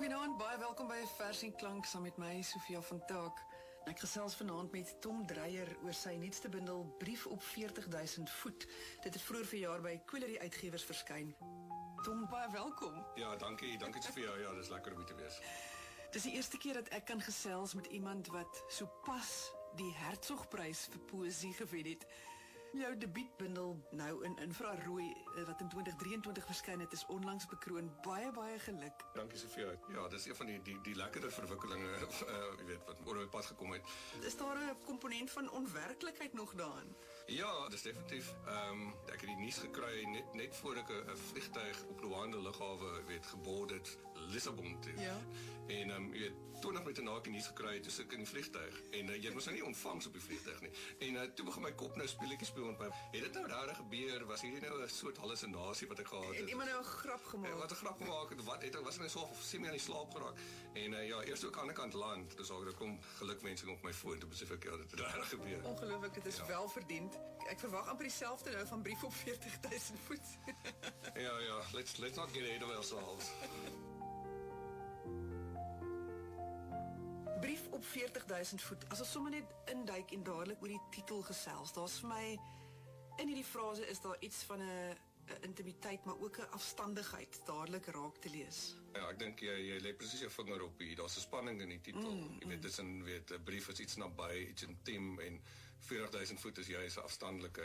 Goeienaand, baie welkom by Vers en Klank saam met my, Sofia van Taak. Ek gesels vanaand met Tom Dreyer oor sy nuutste bundel Brief op 40.000 voet. Dit het vroeër verjaar by Quillery Uitgewers verskyn. Tom, baie welkom. Ja, dankie Sofia. Ja, dis lekker om hier te wees. Dis die eerste keer dat ek kan gesels met iemand wat sopas die Hertzogprys vir poësie gewen het. Jou debuutbundel nou in Infrarooi wat in 2023 verskyn het, is onlangs bekroon. Baie geluk. Dankie Sofia. Ja, dis een van die lekkerder verwikkelinge jy weet wat oor my pad gekom het. Is daar 'n komponent van onwerklikheid nog daarin? Ja, dis definitief. Ek het die nuus gekry net voor ek 'n vliegtuig op Luanda lughawe geboord het Lissabon toe. Ja. En jy weet 20 minute na ek die nuus gekry het, toe sit ek in die vliegtuig en jy moes nou nie ontvangs op die vliegtuig nie. En toe begin my kop nou speletjies speel met my. Het dit nou regtig gebeur? Was hierdie nou 'n soort hallusinasie wat ek gehad het? En iemand nou 'n grap gemaak. Wat 'n grap gemaak het, was ek net so semi aan die slaap geraak. En ja, eers ook aan die kant land, dus daar kom gelukwensing op my foon, toe besef ek ja, dit het regtig gebeur. Ongelooflik, dit is wel verdiend. Ek verwag amper dieselfde nou van Brief op 40.000 voet. Ja, let's not get ahead of ourselves. Brief op 40.000 voet. As ons sommer net induik en dadelik oor die titel gesels. Daar's vir my in hierdie frase is daar iets van 'n intimiteit, maar ook 'n afstandigheid dadelik raak te lees. Ja, ek dink jy lê presies jou vinger op hier. Daar's 'n spanning in die titel. Jy weet, dis 'n brief is iets naby, iets intiem en 40.000 voet is juist 'n afstandelike